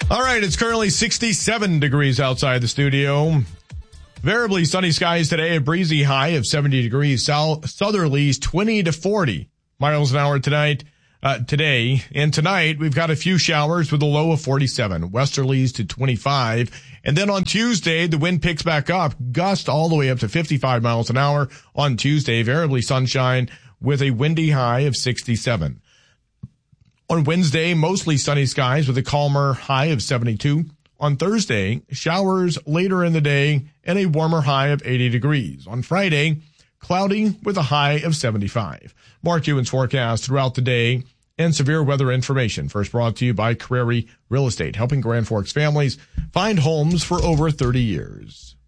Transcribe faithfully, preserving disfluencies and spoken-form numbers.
All right, it's currently sixty-seven degrees outside the studio. Variably sunny skies today, a breezy high of seventy degrees. South southerlies twenty to forty miles an hour tonight, uh, today. And tonight, we've got a few showers with a low of forty-seven. Westerlies to twenty-five. And then on Tuesday, the wind picks back up, gust all the way up to fifty-five miles an hour on Tuesday. Variably sunshine with a windy high of sixty-seven. On Wednesday, mostly sunny skies with a calmer high of seventy-two. On Thursday, showers later in the day and a warmer high of eighty degrees. On Friday, cloudy with a high of seventy-five. Mark Ewan's forecast throughout the day and severe weather information. First brought to you by Carreri Real Estate, helping Grand Forks families find homes for over thirty years.